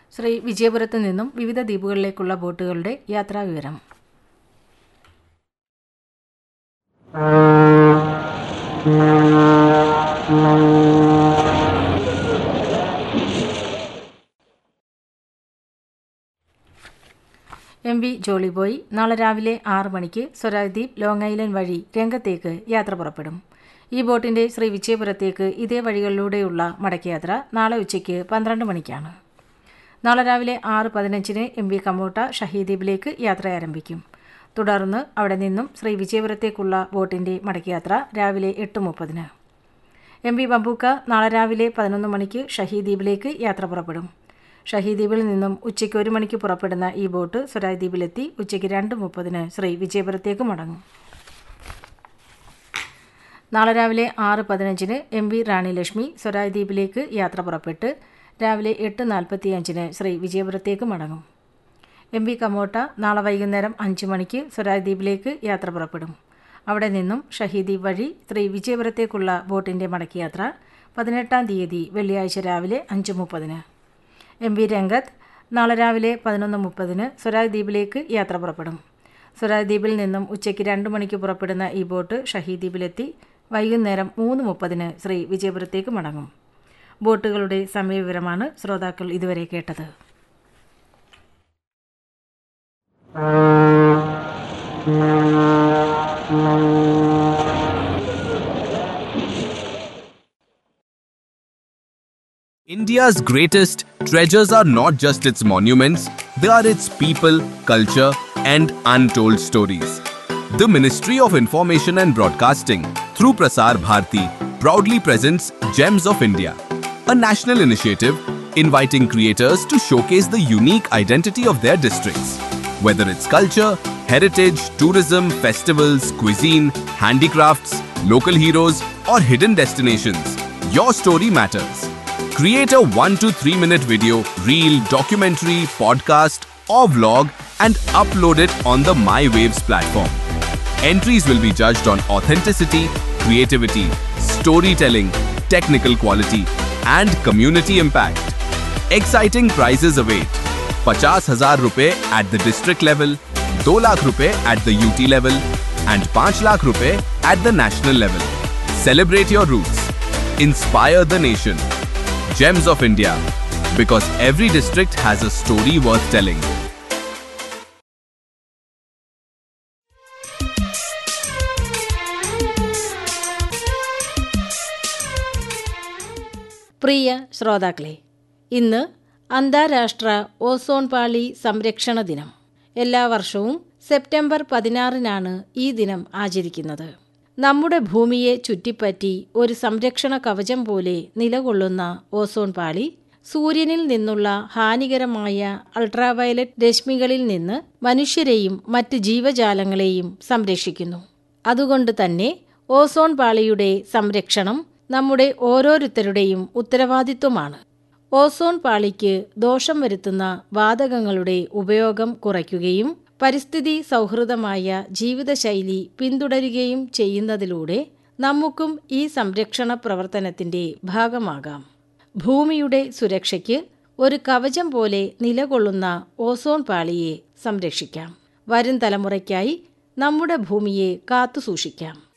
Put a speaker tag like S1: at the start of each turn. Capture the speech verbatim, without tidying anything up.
S1: ശ്രീ വിജയപുരത്ത് നിന്നും വിവിധ ദ്വീപുകളിലേക്കുള്ള ബോട്ടുകളുടെ യാത്രാവിവരം. M V ജോളിബോയ് നാളെ രാവിലെ ആറ് മണിക്ക് സ്വരാജ് ദ്വീപ് ലോങ് ഐലൻഡ് വഴി രംഗത്തേക്ക് യാത്ര പുറപ്പെടും. ഈ ബോട്ടിന്റെ ശ്രീ വിജയപുരത്തേക്ക് ഇതേ വഴികളിലൂടെയുള്ള മടക്കയാത്ര നാളെ ഉച്ചയ്ക്ക് പന്ത്രണ്ട് മണിക്കാണ്. നാളെ രാവിലെ ആറ് പതിനഞ്ചിന് എം വി കമോട്ട ഷഹീദ് ദ്വീപിലേക്ക് യാത്ര ആരംഭിക്കും. തുടർന്ന് അവിടെ നിന്നും ശ്രീ വിജയപുരത്തേക്കുള്ള ബോട്ടിന്റെ മടക്കയാത്ര രാവിലെ എട്ട് മുപ്പതിന്. എം വി ബംബൂക്ക നാളെ രാവിലെ പതിനൊന്ന് മണിക്ക് ഷഹീദ് ദ്വീപിലേക്ക് യാത്ര പുറപ്പെടും. ഷഹീദ് ദ്വീപിൽ നിന്നും ഉച്ചയ്ക്ക് ഒരു മണിക്ക് പുറപ്പെടുന്ന ഈ ബോട്ട് സ്വരാജ് ദ്വീപിലെത്തി ഉച്ചയ്ക്ക് രണ്ട് മുപ്പതിന് ശ്രീ വിജയപുരത്തേക്ക് മടങ്ങും. നാളെ രാവിലെ ആറ് പതിനഞ്ചിന് എം വി റാണി ലക്ഷ്മി സ്വരാജ് ദ്വീപിലേക്ക് യാത്ര പുറപ്പെട്ട് രാവിലെ എട്ട് നാൽപ്പത്തി അഞ്ചിന് ശ്രീ വിജയപുരത്തേക്ക് മടങ്ങും. എം വി കമോട്ട നാളെ വൈകുന്നേരം അഞ്ച് മണിക്ക് സ്വരാജ് ദ്വീപിലേക്ക് യാത്ര പുറപ്പെടും. അവിടെ നിന്നും ഷഹീദ് ദ്വീപ് വഴി ശ്രീ വിജയപുരത്തേക്കുള്ള ബോട്ടിൻ്റെ മടക്കയാത്ര പതിനെട്ടാം തീയതി വെള്ളിയാഴ്ച രാവിലെ അഞ്ച് മുപ്പതിന്. എം വി രംഗത്ത് നാളെ രാവിലെ പതിനൊന്ന് മുപ്പതിന് സ്വരാജ് ദ്വീപിലേക്ക് യാത്ര പുറപ്പെടും. സ്വരാജ് ദ്വീപിൽ നിന്നും ഉച്ചയ്ക്ക് രണ്ട് മണിക്ക് പുറപ്പെടുന്ന ഈ ബോട്ട് ഷഹീദ് ദ്വീപിലെത്തി വൈകുന്നേരം മൂന്ന് മുപ്പതിന് ശ്രീ വിജയപുരത്തേക്ക് മടങ്ങും. ബോട്ടുകളുടെ സമയവിവരമാണ് ശ്രോതാക്കൾ ഇതുവരെ കേട്ടത്.
S2: India's greatest treasures are not just its monuments, they are its people, culture, and untold stories. The Ministry of Information and Broadcasting, through Prasar Bharati, proudly presents Gems of India, a national initiative inviting creators to showcase the unique identity of their districts. Whether it's culture, heritage, tourism, festivals, cuisine, handicrafts, local heroes, or hidden destinations, your story matters. Create a one to three minute video, reel, documentary, podcast, or vlog and upload it on the My Waves platform. Entries will be judged on authenticity, creativity, storytelling, technical quality, and community impact. Exciting prizes await. fifty thousand rupees at the district level, two lakh rupees at the U T level, and five lakh rupees at the national level. Celebrate your roots. Inspire the nation. Gems of India, because every district has a story worth telling.
S1: പ്രിയ ശ്രോതാക്കളെ, ഇന്ന് അന്താരാഷ്ട്ര ozone പാളി സംരക്ഷണ ദിനം. എല്ലാ വർഷവും September പതിനാറിനാണ് ഈ ദിനം ആചരിക്കുന്നത്. നമ്മുടെ ഭൂമിയെ ചുറ്റിപ്പറ്റി ഒരു സംരക്ഷണ കവചം പോലെ നിലകൊള്ളുന്ന ഓസോൺ പാളി സൂര്യനിൽ നിന്നുള്ള ഹാനികരമായ അൾട്രാവയലറ്റ് രശ്മികളിൽ നിന്ന് മനുഷ്യരെയും മറ്റ് ജീവജാലങ്ങളെയും സംരക്ഷിക്കുന്നു. അതുകൊണ്ട് തന്നെ ഓസോൺ പാളിയുടെ സംരക്ഷണം നമ്മുടെ ഓരോരുത്തരുടെയും ഉത്തരവാദിത്വമാണ്. ഓസോൺ പാളിക്ക് ദോഷം വരുത്തുന്ന വാതകങ്ങളുടെ ഉപയോഗം കുറയ്ക്കുകയും പരിസ്ഥിതി സൗഹൃദമായ ജീവിതശൈലി പിന്തുടരുകയും ചെയ്യുന്നതിലൂടെ നമുക്കും ഈ സംരക്ഷണ പ്രവർത്തനത്തിന്റെ ഭാഗമാകാം. ഭൂമിയുടെ സുരക്ഷയ്ക്ക് ഒരു കവചം പോലെ നിലകൊള്ളുന്ന ഓസോൺ പാളിയെ സംരക്ഷിക്കാം. വരും തലമുറയ്ക്കായി നമ്മുടെ ഭൂമിയെ കാത്തുസൂക്ഷിക്കാം.